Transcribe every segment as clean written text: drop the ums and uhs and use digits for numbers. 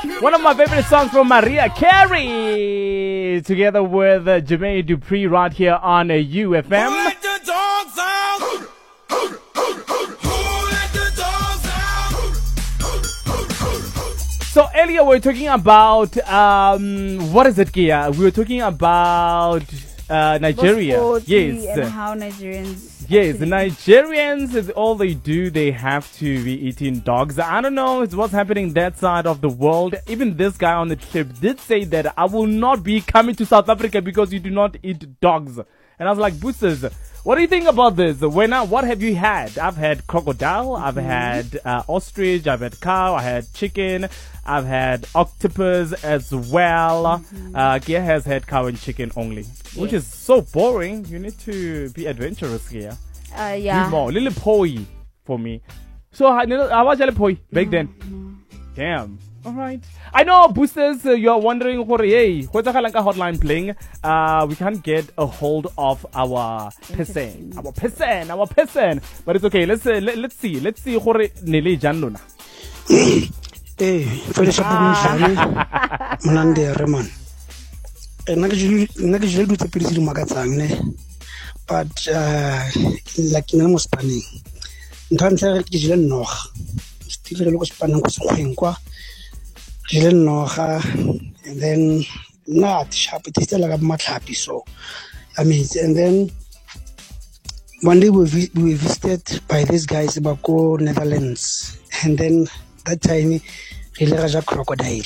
One of my favorite songs from Mariah Carey, together with Jermaine Dupri right here on UFM. Who let the dogs out? Who let the dogs out? So earlier we were talking about, what is it, Kia? We were talking about Nigeria. Yes. And how Nigerians. Yes, the Nigerians, is all they do, they have to be eating dogs. I don't know, it's what's happening that side of the world. Even this guy on the trip did say that I will not be coming to South Africa because you do not eat dogs. And I was like, Boosters, what do you think about this? What have you had? I've had crocodile, I've had ostrich, I've had cow, I had chicken, I've had octopus as well. Kia has had cow and chicken only, which is so boring. You need to be adventurous here. Yeah. Be more. Little poi for me. So I was a poi back then. Damn. All right. I know, Boosters, you're wondering, hey, what's the hotline playing? We can't get a hold of our person. But it's okay. Let's see. Let's see. Nele janlona. Eh, Felicia Pumishani, Malande Reman. Nagajulu to Piri Magatsang, but like in almost spanning. In terms of Gilan Noch, still a local spanning was Quinqua, Gilan Nocha, and then not sharp, it is still like a much happy so. I mean, and then one day we visited by these guys about Bako, Netherlands, and then that time he let a crocodile.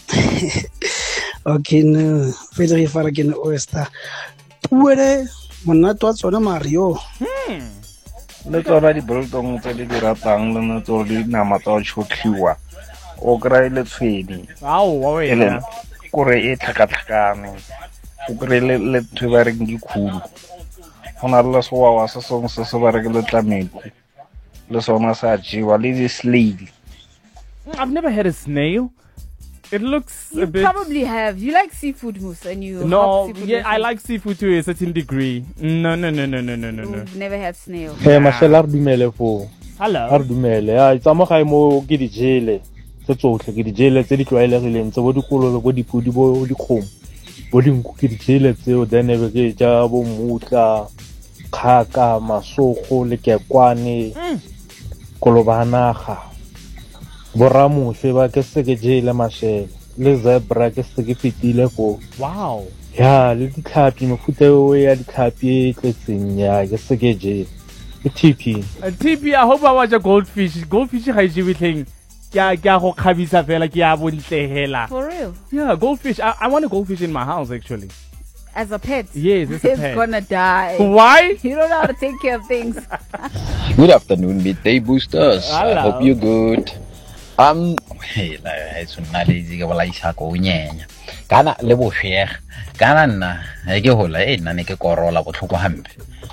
Okay, no, Frederick Faragin oyster. Where not what's on a Mario. Let's already build on the ratang, not only Namato Chukua. O Gray let's feed. Oh, Ellen, Kore Takatakani. Ugrele let to wearing you cool. On our last was a song so regular tamil. Lesonasachi, while it is sleep. I've never had a snail. It looks You a bit... probably have. You like seafood, Moose, and you No, have seafood yeah, with I it. like seafood to a certain degree. No. You've never had snail. Hey, Marcel Ardumele for Hello. Ardumele. It's a mo get the jail. That's all. Get the jail. Let's say the trial. So what do you call what you put the home? What do you get the jail? So then never get jabo muta kaka masoko leke kwani kolobanaga. Boramu sheba ke se ke jele mashe le zebra ke se ke fitile ko Wow. ya le ditlhapi mofuta o ya ditlhapi e tletseng ya ke se ke je ke TP TP, I hope I watch a goldfish. Goldfish ga jewe thing. Ke go khabisa fela ke a bontle hela. For real. Yeah, goldfish. I want a goldfish in my house actually. As a pet. Yes, it's a It's pet. gonna die. Why? You don't know how to take care of things. Good afternoon, midday boosters. I Hello. hope you're good. Hey, it's not easy to like Sako Yen. Kana level share. Kana, I get whole eight and a corolla with Huam.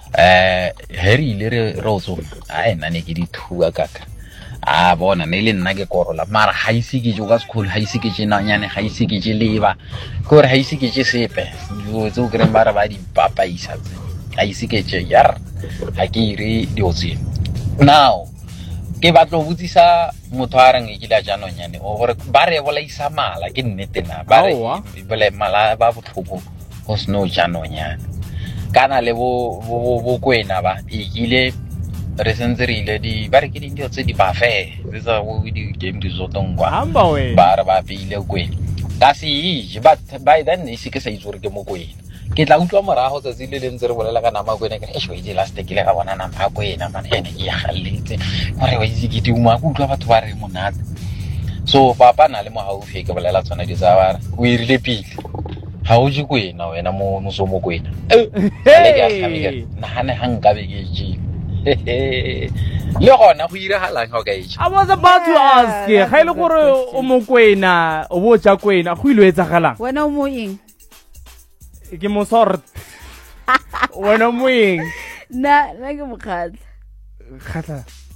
Harry little roso. I naniki two a cack. Ah, born an alien nugget corolla. Mar high siki, you was cool high siki, Yan, high siki, liver. Could high siki, sepe. You do grandmother by the papa is high siki, yar. I kiri diosi. Now. Ke batlo butsisa motho a reng ke la jano nyane o gore ba re bola isa mala ke nnete na ba re bele mala ba botlhoko go sno jano nyane kana le bo kwena ba ikile re sentse re ile di ba re ke di tse di buffet tsa wo di game di zotongwa Hamba we. ba re ba pile kwena ka se but by then e se ke sa itse ke mo kwena ke tla utlwa morago tsa tsile le ntse re bolela ka nama kwena ke e di last ke le ga bona nama kwena man ene ke ya galetse gore wa itse ke di uma go utlwa batho ba re monate so papa na le mo haufi ke bolela tsona di tsa o irile pile ha o je kwena wena mo so mo kwena le ke a tshameka nahane hang ka be ke je le gona go ira halang ga ka itse I was about to ask you, ga ile gore o mo kwena, o bo tsa kwena, go ile etsagalang? Wena o mo eng? Ke mo sort. Wena mo eng? Na ke mokgatla. Khatla.